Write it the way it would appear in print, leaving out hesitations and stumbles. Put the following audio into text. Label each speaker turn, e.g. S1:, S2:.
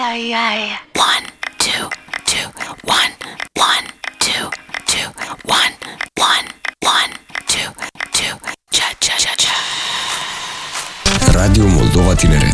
S1: ai, ai. 1, 2, 2, 1, 1, 2, 2, 1, 1, 1, 2, 2, cha, cha, cha, cha.
S2: Radio Moldova Tineret.